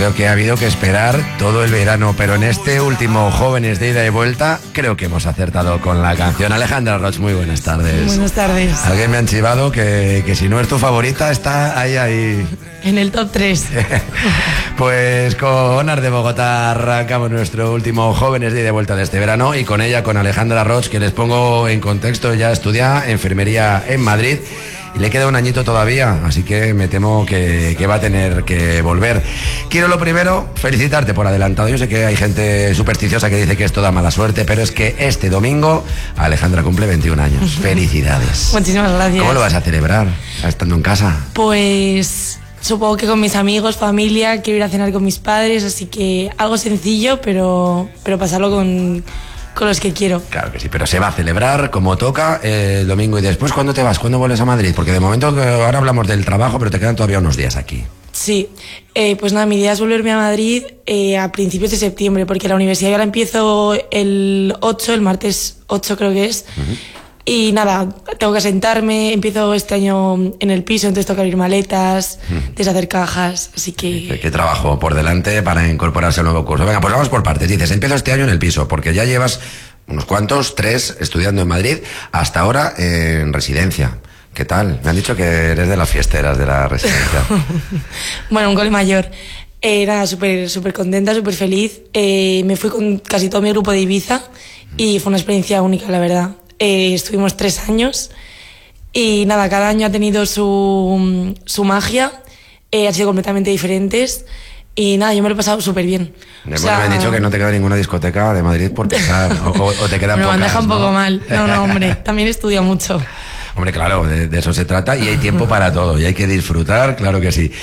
Creo que ha habido que esperar todo el verano, pero en este último Jóvenes de Ida y Vuelta creo que hemos acertado con la canción. Alejandra Roig, muy buenas tardes. Buenas tardes. Alguien me ha chivado que si no es tu favorita está ahí. En el top 3. Pues con Ars de Bogotá arrancamos nuestro último Jóvenes de Ida y Vuelta de este verano, y con ella, con Alejandra Roig, que les pongo en contexto, ya estudia enfermería en Madrid. Y le queda un añito todavía, así que me temo que va a tener que volver. Quiero lo primero felicitarte por adelantado. Yo sé que hay gente supersticiosa que dice que esto da mala suerte, pero es que este domingo Alejandra cumple 21 años. Felicidades. Muchísimas gracias. ¿Cómo lo vas a celebrar estando en casa? Pues supongo que con mis amigos, familia, quiero ir a cenar con mis padres, así que algo sencillo, pero pasarlo con los que quiero. Claro que sí, pero se va a celebrar como toca el domingo. ¿Y después cuándo te vas? ¿Cuándo vuelves a Madrid? Porque de momento ahora hablamos del trabajo, pero te quedan todavía unos días aquí. Sí, pues nada, mi idea es volverme a Madrid a principios de septiembre, porque la universidad ya la empiezo el 8, el martes 8 creo que es. Y nada, tengo que asentarme, empiezo este año en el piso, entonces tengo que abrir maletas, deshacer cajas, así que... ¿Qué trabajo por delante para incorporarse al nuevo curso? Venga, pues vamos por partes. Dices, empiezo este año en el piso, porque ya llevas unos cuantos, 3, estudiando en Madrid, hasta ahora en residencia. ¿Qué tal? Me han dicho que eres de las fiesteras de la residencia. Bueno, un cole mayor. Era súper contenta, súper feliz. Me fui con casi todo mi grupo de Ibiza y fue una experiencia única, la verdad. Estuvimos 3 años y nada, cada año ha tenido su magia, han sido completamente diferentes y nada, yo me lo he pasado súper bien. Me han dicho que no te queda ninguna discoteca de Madrid por pisar o te quedan pocas. Me deja un poco mal. No, hombre, también estudio mucho. Hombre, claro, de eso se trata, y hay tiempo para todo y hay que disfrutar, claro que sí.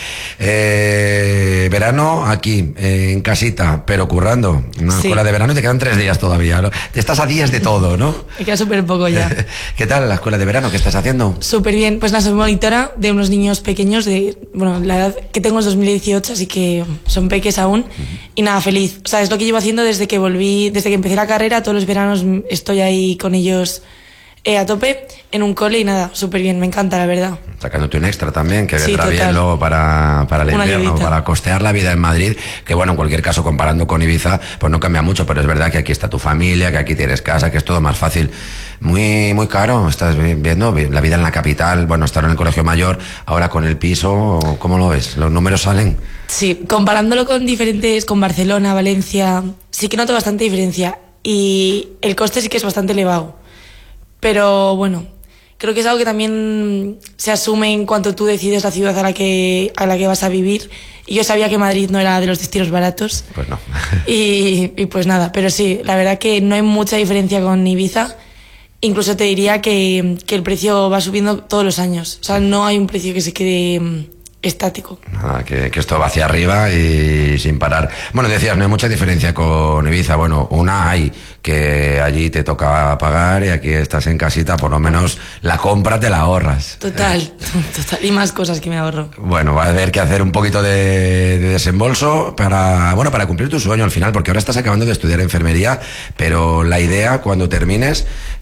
Verano aquí, en casita, pero currando. Una escuela de verano y te quedan 3 días todavía, ¿no? Estás a días de todo, ¿no? Me queda súper poco ya. ¿Qué tal la escuela de verano? ¿Qué estás haciendo? Súper bien, pues nada, soy monitora de unos niños pequeños la edad que tengo es 2018, así que son peques aún. Y nada, feliz. O sea, es lo que llevo haciendo desde que volví, desde que empecé la carrera, todos los veranos estoy ahí con ellos a tope, en un cole, y nada, súper bien, me encanta, la verdad. Sacándote un extra también, que vendrá total. bien luego para el invierno, ayudita. para costear la vida en Madrid, que bueno, en cualquier caso, comparando con Ibiza, pues no cambia mucho, pero es verdad que aquí está tu familia, que aquí tienes casa, que es todo más fácil. Muy caro, estás viendo la vida en la capital, bueno, estar en el colegio mayor, ahora con el piso, ¿cómo lo ves? ¿Los números salen? Sí, comparándolo con Barcelona, Valencia, sí que noto bastante diferencia, y el coste sí que es bastante elevado. Pero bueno, creo que es algo que también se asume en cuanto tú decides la ciudad a la que vas a vivir. Y yo sabía que Madrid no era de los destinos baratos. Pues no. Y pues nada, pero sí, la verdad que no hay mucha diferencia con Ibiza. Incluso te diría que el precio va subiendo todos los años. O sea, no hay un precio que se quede estático. Nada, que esto va hacia arriba y sin parar. Bueno, decías, no hay mucha diferencia con Ibiza. Bueno, una hay, que allí te toca pagar y aquí estás en casita, por lo menos la compra te la ahorras. Total. Y más cosas que me ahorro. Bueno, va a haber que hacer un poquito de desembolso para cumplir tu sueño al final, porque ahora estás acabando de estudiar enfermería, pero la idea cuando termines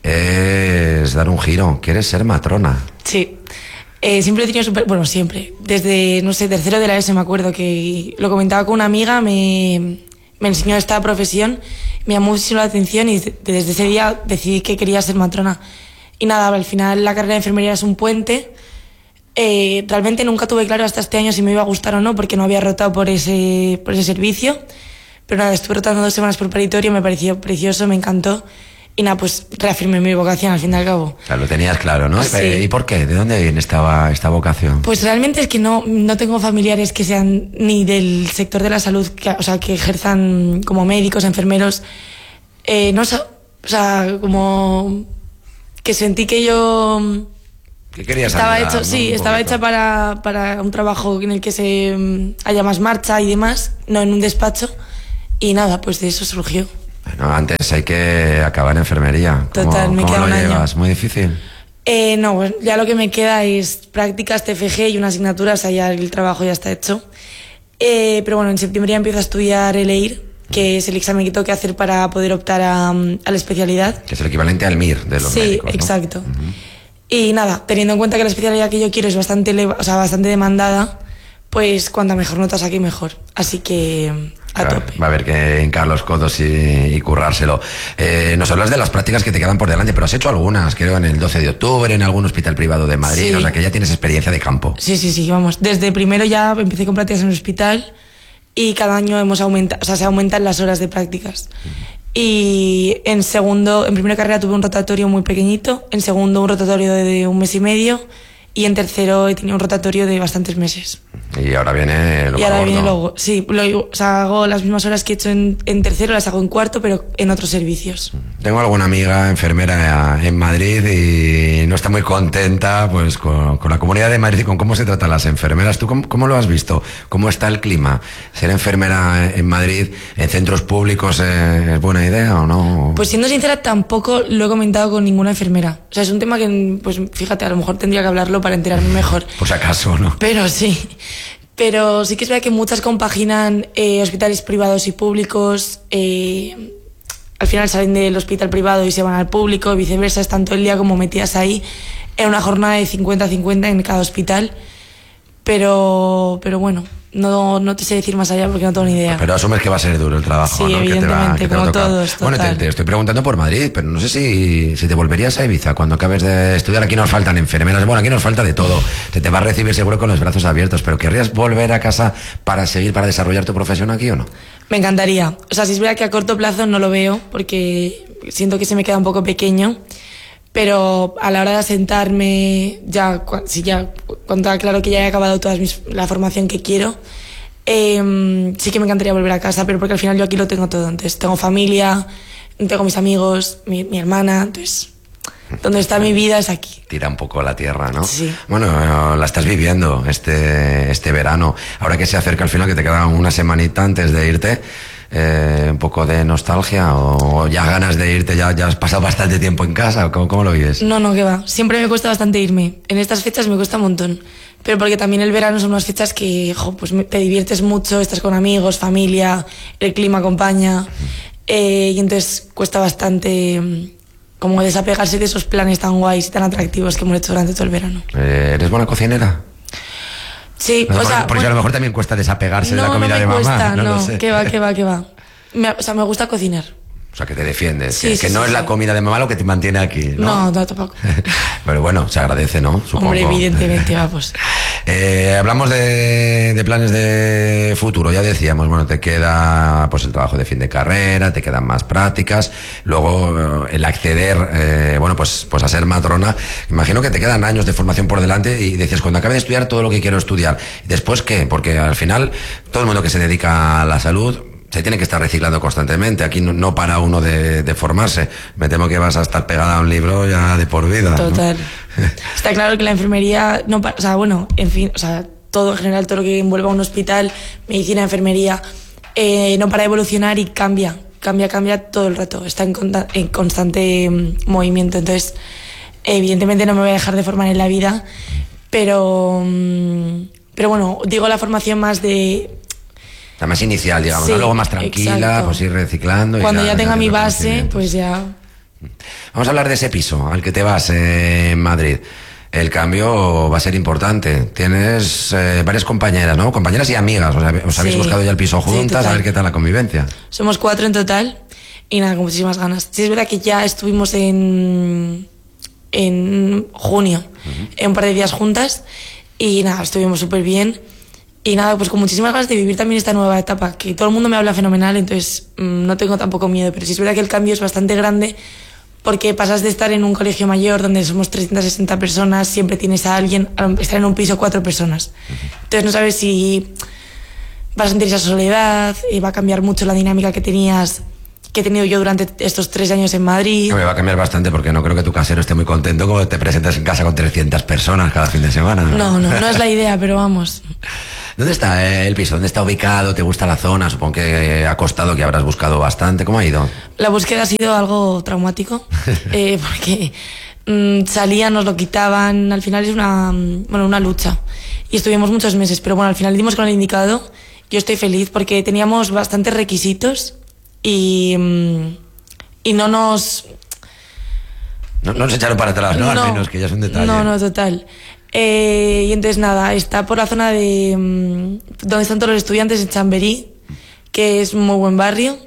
es dar un giro. ¿Quieres ser matrona? Sí. Siempre he tenido siempre. Desde, no sé, tercero de la ESO me acuerdo que lo comentaba con una amiga, me enseñó esta profesión, me llamó muchísimo la atención y desde ese día decidí que quería ser matrona. Y nada, al final la carrera de enfermería es un puente. Realmente nunca tuve claro hasta este año si me iba a gustar o no, porque no había rotado por ese servicio. Pero nada, estuve rotando 2 semanas por paritorio, me pareció precioso, me encantó. Y nada, pues reafirmé mi vocación al fin y al cabo. O sea, lo tenías claro, ¿no? Sí. ¿Y por qué? ¿De dónde viene esta vocación? Pues realmente es que no tengo familiares que sean ni del sector de la salud, que ejerzan como médicos, enfermeros. Como que sentí que yo... ¿Qué querías estaba ayudar, hecho, ¿no? sí, estaba hecha para un trabajo en el que haya más marcha y demás, no en un despacho. Y nada, pues de eso surgió. Bueno, antes hay que acabar en enfermería. Total, me queda un año. ¿Cómo lo llevas? ¿Muy difícil? No, pues ya lo que me queda es prácticas, TFG y una asignatura, o sea, ya el trabajo ya está hecho. Pero bueno, en septiembre ya empiezo a estudiar el EIR, que es el examen que tengo que hacer para poder optar a la especialidad. Que es el equivalente al MIR de los médicos, ¿no? Sí, exacto. Y nada, teniendo en cuenta que la especialidad que yo quiero es bastante demandada, Pues cuanta mejor nota saque, mejor. Así que a tope. Va a haber que hincar los codos y currárselo. Nos hablas de las prácticas que te quedan por delante, pero has hecho algunas, creo, en el 12 de octubre, en algún hospital privado de Madrid, o sea que ya tienes experiencia de campo. Sí, vamos. Desde primero ya empecé con prácticas en el hospital y cada año hemos aumentado, o sea, se aumentan las horas de prácticas. Y en primera carrera tuve un rotatorio muy pequeñito, en segundo un rotatorio de 1 mes y medio, y en tercero he tenido un rotatorio de bastantes meses. Y ahora viene lo sí, o sea, hago las mismas horas que he hecho en tercero, las hago en cuarto, pero en otros servicios. Tengo alguna amiga enfermera en Madrid y no está muy contenta pues con la Comunidad de Madrid y con cómo se tratan las enfermeras. ¿Tú cómo lo has visto? ¿Cómo está el clima? ¿Ser enfermera en Madrid, en centros públicos, es buena idea o no? Pues siendo sincera, tampoco lo he comentado con ninguna enfermera. O sea, es un tema que, pues fíjate, a lo mejor tendría que hablarlo para enterarme mejor. Por si acaso, ¿no? Pero sí. Pero sí que es verdad que muchas compaginan hospitales privados y públicos. Al final salen del hospital privado y se van al público, viceversa, están todo el día como metidas ahí en una jornada de 50-50 en cada hospital. Pero bueno, no te sé decir más allá porque no tengo ni idea. Pero asumes que va a ser duro el trabajo, sí, ¿no? Evidentemente, como todos. Bueno, te estoy preguntando por Madrid, pero no sé si te volverías a Ibiza cuando acabes de estudiar. Aquí nos faltan enfermeras, bueno, aquí nos falta de todo. Te va a recibir seguro con los brazos abiertos, pero ¿querrías volver a casa para desarrollar tu profesión aquí o no? Me encantaría. O sea, si es verdad que a corto plazo no lo veo porque siento que se me queda un poco pequeño. Pero a la hora de asentarme, cuando claro que ya he acabado la formación que quiero, sí que me encantaría volver a casa, pero porque al final yo aquí lo tengo todo. Entonces tengo familia, tengo mis amigos, mi hermana, entonces donde está mi vida es aquí. Tira un poco la tierra, ¿no? Sí. Bueno, la estás viviendo este verano. Ahora que se acerca al final, que te queda una semanita antes de irte, un poco de nostalgia o ya ganas de irte, ya has pasado bastante tiempo en casa, ¿cómo lo vives? No, que va. Siempre me cuesta bastante irme. En estas fechas me cuesta un montón. Pero porque también el verano son unas fechas que, pues te diviertes mucho, estás con amigos, familia, el clima acompaña. Y entonces cuesta bastante como desapegarse de esos planes tan guays y tan atractivos que hemos hecho durante todo el verano. ¿Eres buena cocinera? Sí, no, porque a lo mejor también cuesta desapegarse de la comida de mamá. No, que va. Me gusta cocinar. O sea, que te defiendes, sí, que no es la comida de mamá lo que te mantiene aquí, ¿no? No, tampoco. Pero bueno, se agradece, ¿no? Supongo. Hombre, evidentemente, vamos. Hablamos de planes de futuro, ya decíamos, bueno, te queda pues el trabajo de fin de carrera, te quedan más prácticas, luego el acceder, pues a ser matrona. Imagino que te quedan años de formación por delante y decías, cuando acabe de estudiar todo lo que quiero estudiar, ¿después qué? Porque al final todo el mundo que se dedica a la salud se tiene que estar reciclando constantemente. Aquí no para uno de formarse. Me temo que vas a estar pegada a un libro ya de por vida. Total. ¿No? Está claro que la enfermería todo en general, todo lo que envuelva un hospital, medicina, enfermería, no para de evolucionar y cambia todo el rato. Está en constante movimiento. Entonces, evidentemente no me voy a dejar de formar en la vida, pero bueno, digo la formación más de... La más inicial, digamos, sí, ¿no? Luego más tranquila, exacto. Pues ir reciclando. Cuando ya tenga mi base, pues ya... Vamos a hablar de ese piso al que te vas en Madrid. El cambio va a ser importante. Tienes varias compañeras, ¿no? Compañeras y amigas. Os habéis buscado ya el piso juntas, a ver qué tal la convivencia. Somos 4 en total y nada, con muchísimas ganas. Sí, es verdad que ya estuvimos en junio, en un par de días juntas y nada, estuvimos súper bien. Y nada, pues con muchísimas ganas de vivir también esta nueva etapa, que todo el mundo me habla fenomenal, entonces no tengo tampoco miedo, pero sí es verdad que el cambio es bastante grande porque pasas de estar en un colegio mayor donde somos 360 personas, siempre tienes a alguien, a estar en un piso 4 personas. Entonces no sabes si vas a sentir esa soledad, y va a cambiar mucho la dinámica que he tenido yo durante estos 3 años en Madrid. Me va a cambiar bastante porque no creo que tu casero esté muy contento como te presentas en casa con 300 personas cada fin de semana. No es la idea, pero vamos. ¿Dónde está el piso? ¿Dónde está ubicado? ¿Te gusta la zona? Supongo que ha costado, que habrás buscado bastante. ¿Cómo ha ido? La búsqueda ha sido algo traumático, porque salían, nos lo quitaban. Al final es una lucha. Y estuvimos muchos meses, pero bueno, al final dimos con el indicado. Yo estoy feliz porque teníamos bastantes requisitos y no nos... No nos echaron para atrás, ¿no? Al menos, que ya es un detalle. No, total. Y entonces nada, está por la zona de donde están todos los estudiantes, en Chamberí, que es un muy buen barrio.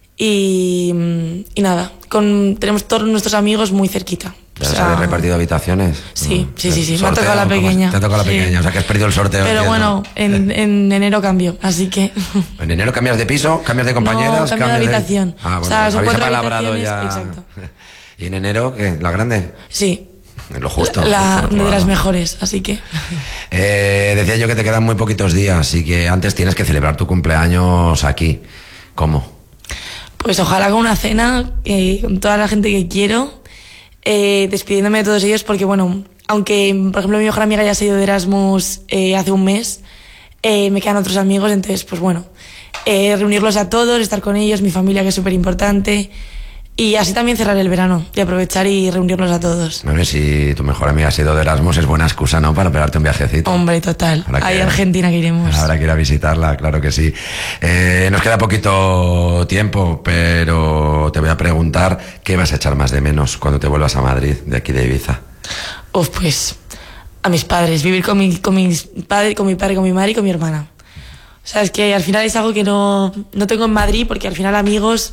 Y nada, tenemos todos nuestros amigos muy cerquita. O sea, ¿habéis repartido habitaciones? Sí. Me ha tocado la pequeña. Te ha tocado la pequeña, o sea que has perdido el sorteo. Pero bueno, en enero cambio, así que... ¿En enero cambias de piso? ¿Cambias de compañeras? No, cambio de habitación. Bueno, o sea, son 4 habitaciones ya. Exacto. ¿Y en enero qué? ¿La grande? Sí. Lo justo. De las mejores, así que... decía yo que te quedan muy poquitos días y que antes tienes que celebrar tu cumpleaños aquí. ¿Cómo? Pues ojalá con una cena, con toda la gente que quiero, despidiéndome de todos ellos, porque bueno, aunque por ejemplo mi mejor amiga ya se ha ido de Erasmus hace un mes, me quedan otros amigos, entonces pues bueno, reunirlos a todos, estar con ellos, mi familia, que es súper importante, y así también cerrar el verano y aprovechar y reunirlos a todos. Bueno, y si tu mejor amiga ha sido de Erasmus, es buena excusa, ¿no?, para pegarte un viajecito. Hombre, total. Ahí a Argentina que iremos. Habrá que ir a visitarla, claro que sí. Nos queda poquito tiempo, pero te voy a preguntar qué vas a echar más de menos cuando te vuelvas a Madrid, de aquí de Ibiza. Pues a mis padres, vivir con mis padres, con mi padre, con mi madre y con mi hermana. O sea, es que al final es algo que no tengo en Madrid, porque al final amigos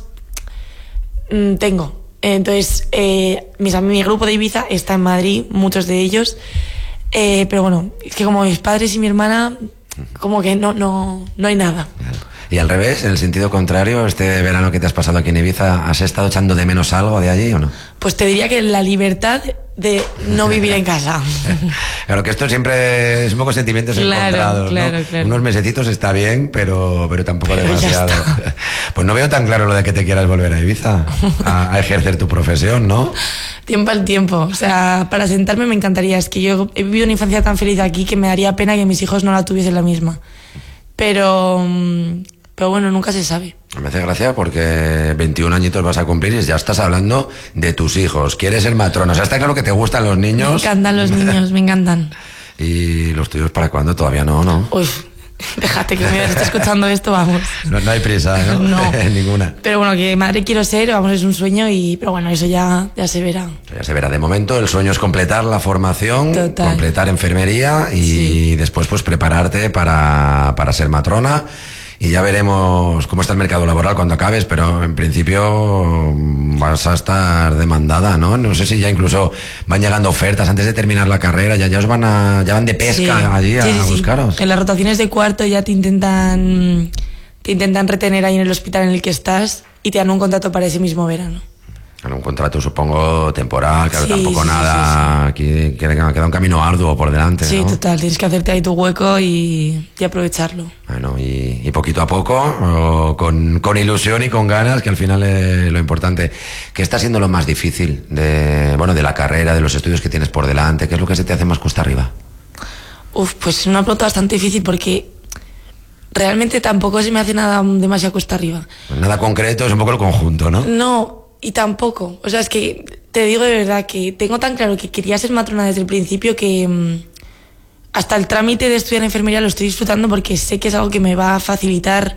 tengo. Entonces, mi grupo de Ibiza está en Madrid, muchos de ellos, pero bueno, es que como mis padres y mi hermana, como que no hay nada. Y al revés, en el sentido contrario, este verano que te has pasado aquí en Ibiza, ¿has estado echando de menos algo de allí o no? Pues te diría que la libertad de no vivir en casa. Claro que esto siempre es un poco sentimientos encontrados, ¿no? Claro. Unos mesecitos está bien, pero tampoco demasiado. Pues no veo tan claro lo de que te quieras volver a Ibiza a ejercer tu profesión, ¿no? Tiempo al tiempo. O sea, para sentarme me encantaría. Es que yo he vivido una infancia tan feliz aquí que me daría pena que mis hijos no la tuviesen la misma. Pero bueno, nunca se sabe. Me hace gracia porque 21 añitos vas a cumplir y ya estás hablando de tus hijos. Quieres ser matrona. O sea, está claro que te gustan los niños. Me encantan los niños, me encantan. ¿Y los tuyos para cuándo? Todavía no. Uy, déjate que me esté escuchando esto, vamos. No hay prisa, ¿no? No. Ninguna. Pero bueno, que madre quiero ser, vamos, es un sueño pero bueno, eso ya se verá. Ya se verá. De momento el sueño es completar la formación, total, completar enfermería y después pues prepararte para ser matrona. Y ya veremos cómo está el mercado laboral cuando acabes, pero en principio vas a estar demandada, ¿no? No sé si ya incluso van llegando ofertas antes de terminar la carrera, ya van de pesca allí a buscaros. En las rotaciones de cuarto ya te intentan retener ahí en el hospital en el que estás y te dan un contrato para ese mismo verano. Un contrato, supongo, temporal, claro, tampoco nada. Aquí queda un camino arduo por delante. Sí, ¿no? total, tienes que hacerte ahí tu hueco y aprovecharlo. Bueno, y poquito a poco, con ilusión y con ganas, que al final es lo importante. ¿Qué está siendo lo más difícil de la carrera, de los estudios que tienes por delante? ¿Qué es lo que se te hace más cuesta arriba? Pues es una pregunta bastante difícil porque realmente tampoco se me hace nada demasiado cuesta arriba. Pues nada concreto, es un poco el conjunto, ¿no? No. Y tampoco, o sea, es que te digo de verdad que tengo tan claro que quería ser matrona desde el principio que hasta el trámite de estudiar enfermería lo estoy disfrutando porque sé que es algo que me va a facilitar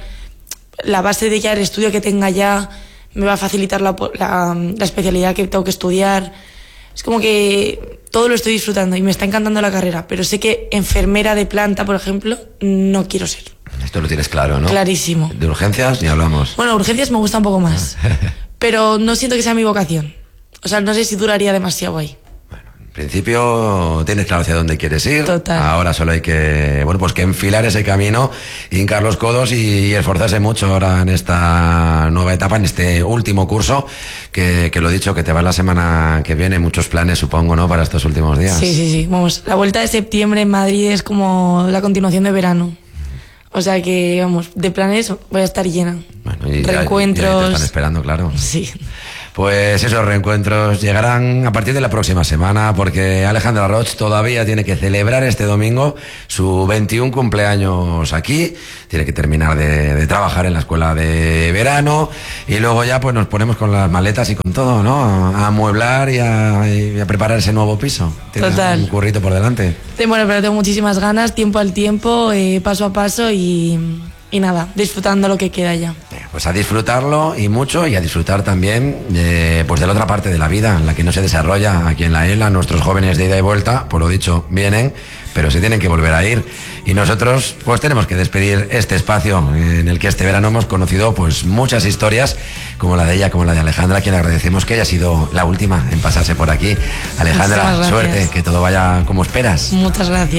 la base de ya el estudio que tenga ya, me va a facilitar la especialidad que tengo que estudiar. Es como que todo lo estoy disfrutando y me está encantando la carrera, pero sé que enfermera de planta, por ejemplo, no quiero ser. Esto lo tienes claro, ¿no? Clarísimo. De urgencias ni hablamos. Bueno, urgencias me gusta un poco más. Pero no siento que sea mi vocación. O sea, no sé si duraría demasiado ahí. Bueno, en principio tienes claro hacia dónde quieres ir. Total. Ahora solo hay que enfilar ese camino, hincar los codos y esforzarse mucho ahora en esta nueva etapa, en este último curso, que lo he dicho, que te va la semana que viene. Muchos planes, supongo, ¿no?, para estos últimos días. Sí. Vamos, la vuelta de septiembre en Madrid es como la continuación de verano. O sea que, vamos, de planes voy a estar llena. Bueno, y reencuentros. Ya te están esperando, claro. Sí. Pues esos reencuentros llegarán a partir de la próxima semana, porque Alejandra Roig todavía tiene que celebrar este domingo su 21 cumpleaños aquí. Tiene que terminar de trabajar en la escuela de verano y luego ya pues nos ponemos con las maletas y con todo, ¿no? A amueblar y a preparar ese nuevo piso. Tienes total. Un currito por delante. Bueno, pero tengo muchísimas ganas, tiempo al tiempo, paso a paso y nada, disfrutando lo que queda ya. Pues a disfrutarlo y mucho, y a disfrutar también pues de la otra parte de la vida, en la que no se desarrolla aquí en la ELA. Nuestros jóvenes de ida y vuelta, por lo dicho, vienen, pero se tienen que volver a ir. Y nosotros pues tenemos que despedir este espacio en el que este verano hemos conocido pues muchas historias, como la de ella, como la de Alejandra, a quien agradecemos que haya sido la última en pasarse por aquí. Alejandra, suerte, que todo vaya como esperas. Muchas gracias.